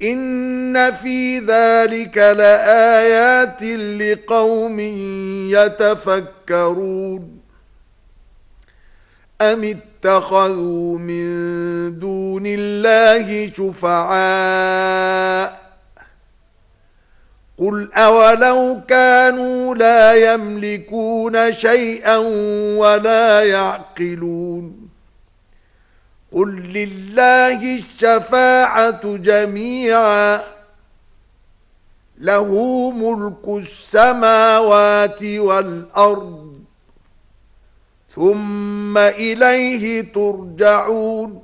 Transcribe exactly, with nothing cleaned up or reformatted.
إن في ذلك لآيات لقوم يتفكرون أم اتخذوا من دون الله شفعاء قل أولو كانوا لا يملكون شيئا ولا يعقلون قل لله الشفاعة جميعا له ملك السماوات والأرض ثم إليه ترجعون